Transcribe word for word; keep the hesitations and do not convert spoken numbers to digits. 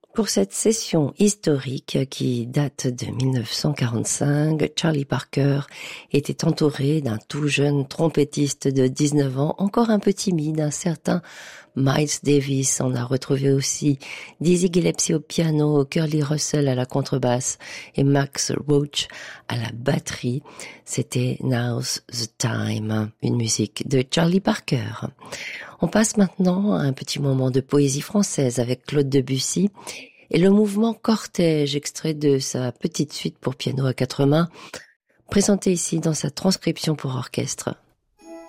Pour cette session historique qui date de mille neuf cent quarante-cinq, Charlie Parker était entouré d'un tout jeune trompettiste de dix-neuf ans, encore un peu timide, un certain Miles Davis. On a retrouvé aussi Dizzy Gillespie au piano, Curly Russell à la contrebasse et Max Roach à la batterie. C'était Now's the Time, une musique de Charlie Parker. On passe maintenant à un petit moment de poésie française avec Claude Debussy et le mouvement Cortège, extrait de sa petite suite pour piano à quatre mains, présenté ici dans sa transcription pour orchestre.